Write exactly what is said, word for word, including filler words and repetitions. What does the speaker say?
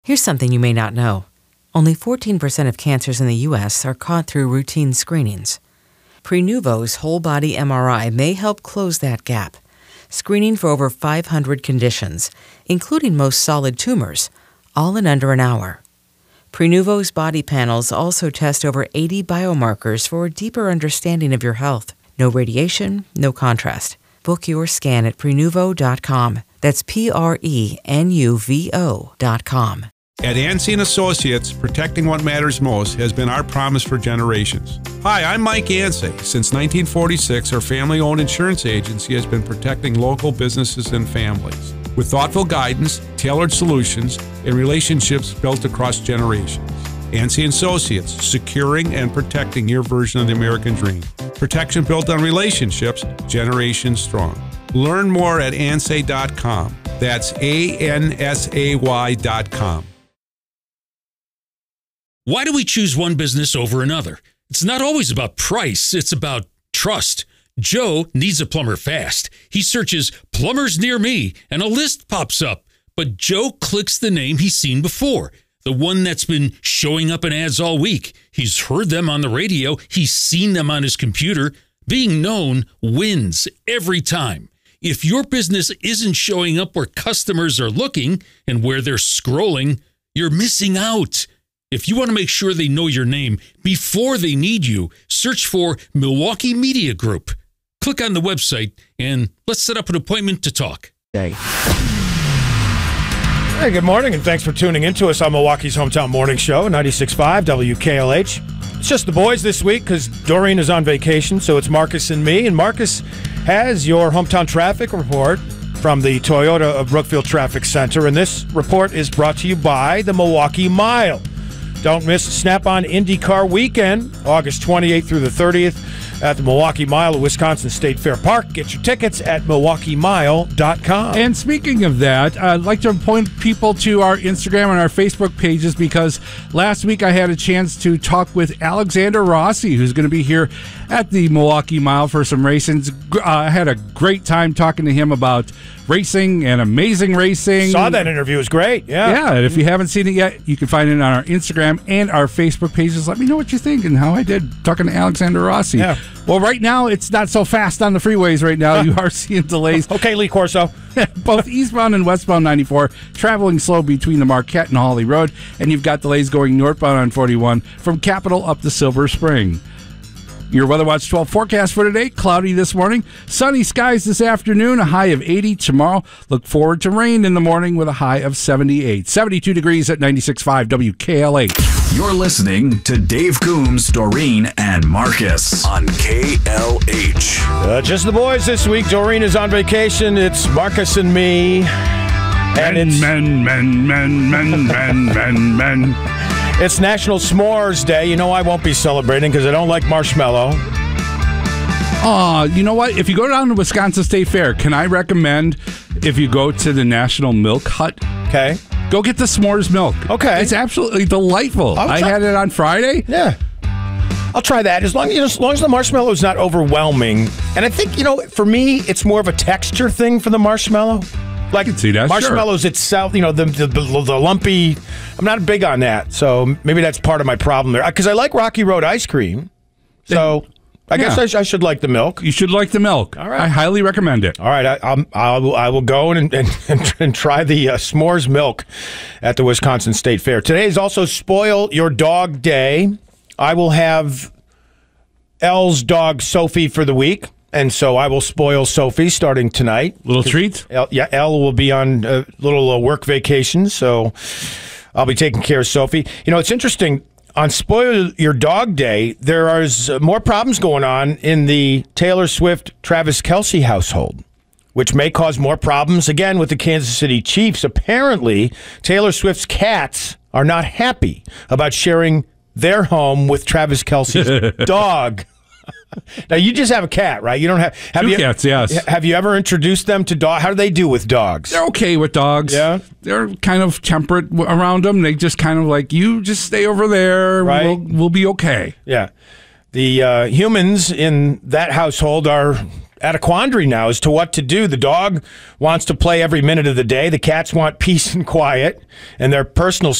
Here's something you may not know. Only fourteen percent of cancers in the U S are caught through routine screenings. Prenuvo's whole-body M R I may help close that gap, screening for over five hundred conditions, including most solid tumors, all in under an hour. Prenuvo's body panels also test over eighty biomarkers for a deeper understanding of your health. No radiation, no contrast. Book your scan at prenuvo dot com. That's P R E N U V O dot com. At Yancey and Associates, protecting what matters most has been our promise for generations. Hi, I'm Mike Yancey. Since nineteen forty-six, our family-owned insurance agency has been protecting local businesses and families with thoughtful guidance, tailored solutions, and relationships built across generations. Yancey and Associates, securing and protecting your version of the American dream. Protection built on relationships, generations strong. Learn more at ansay dot com. That's A N S A Y dot com. Why do we choose one business over another? It's not always about price, it's about trust. Joe needs a plumber fast. He searches plumbers near me and a list pops up. But Joe clicks the name he's seen before, the one that's been showing up in ads all week. He's heard them on the radio. He's seen them on his computer. Being known wins every time. If your business isn't showing up where customers are looking and where they're scrolling, you're missing out. If you want to make sure they know your name before they need you, search for Milwaukee Media Group. Click on the website and let's set up an appointment to talk. Hey, good morning, and thanks for tuning in to us on Milwaukee's Hometown Morning Show, ninety-six point five W K L H. It's just the boys this week because Doreen is on vacation, so it's Marcus and me. And Marcus has your hometown traffic report from the Toyota of Brookfield Traffic Center, and this report is brought to you by the Milwaukee Mile. Don't miss Snap-on IndyCar Weekend, August twenty-eighth through the thirtieth at the Milwaukee Mile at Wisconsin State Fair Park. Get your tickets at milwaukee mile dot com. And speaking of that, I'd like to point people to our Instagram and our Facebook pages because last week I had a chance to talk with Alexander Rossi, who's going to be here at the Milwaukee Mile for some racings. Uh, I had a great time talking to him about racing and amazing racing. Saw that interview. It was great. Yeah. Yeah, and if you haven't seen it yet, you can find it on our Instagram and our Facebook pages. Let me know what you think and how I did talking to Alexander Rossi. Yeah. Well, right now, it's not so fast on the freeways right now. You are seeing delays. Okay, Lee Corso. Both eastbound and westbound ninety-four, traveling slow between the Marquette and Hawley Road, and you've got delays going northbound on forty-one from Capitol up to Silver Spring. Your Weather Watch twelve forecast for today, cloudy this morning, sunny skies this afternoon, a high of eighty tomorrow. Look forward to rain in the morning with a high of seventy-eight. seventy-two degrees at ninety-six point five W K L H. You're listening to Dave Coombs, Doreen, and Marcus on K L H. Uh, just the boys this week. Doreen is on vacation. It's Marcus and me. And men, it's men, men, men, men, men, men, men. It's National S'mores Day. You know I won't be celebrating because I don't like marshmallow. Oh, you know what? If you go down to Wisconsin State Fair, can I recommend if you go to the National Milk Hut? Okay. Go get the s'mores milk. Okay. It's absolutely delightful. I'll I try- had it on Friday. Yeah. I'll try that as long, you know, as long as the marshmallow is not overwhelming. And I think, you know, for me, it's more of a texture thing for the marshmallow. Like, I can see that, marshmallows sure. itself, you know, the, the the the lumpy. I'm not big on that, so maybe that's part of my problem there. Because I like Rocky Road ice cream, so I Yeah. guess I, sh- I should like the milk. You should like the milk. All right. I highly recommend it. All right, I, I'm, I will I will go and and, and, and try the uh, s'mores milk at the Wisconsin State Fair. Today is also Spoil Your Dog Day. I will have Elle's dog Sophie for the week. And so I will spoil Sophie starting tonight. Little treat? Elle, yeah, Elle will be on a little uh, work vacation, so I'll be taking care of Sophie. You know, it's interesting. On Spoil Your Dog Day, there is more problems going on in the Taylor Swift, Travis Kelce household, which may cause more problems, again, with the Kansas City Chiefs. Apparently, Taylor Swift's cats are not happy about sharing their home with Travis Kelce's dog. Now, you just have a cat, right? You don't have... have Two you, cats, yes. Have you ever introduced them to dogs? How do they do with dogs? They're okay with dogs. Yeah? They're kind of temperate w- around them. They just kind of like, you just stay over there. Right. We'll, we'll be okay. Yeah. The uh, humans in that household are at a quandary now as to what to do. The dog wants to play every minute of the day. The cats want peace and quiet and their personal